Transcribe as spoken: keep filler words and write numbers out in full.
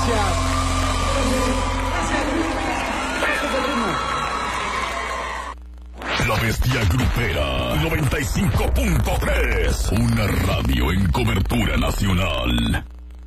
Gracias. La Bestia Grupera noventa y cinco punto tres. Una radio en cobertura nacional.